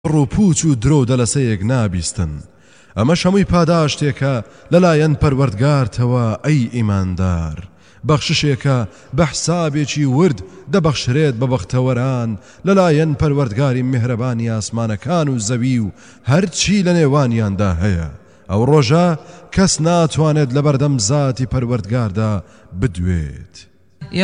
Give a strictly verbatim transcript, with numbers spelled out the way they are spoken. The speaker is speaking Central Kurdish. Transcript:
ڕووپوچ و درۆ دەلەسەیەک نابیستن ئەمەش هەمووی پاداشتێکە لەلایەن پەروەردگارتەوە ئەی ئیماندار بەخششێکە بە حسابێکی ورد دەبەخشرێت بە بەختەوەران لەلایەن پەروەردگاری میهرەبانی ئاسمانەکان و زەوی و هەرچی لە نێوانیاندا هەیە ئەو ڕۆژە کەس ناتوانێت لە بەردەم زاتی پەروەردگاردا بدوێت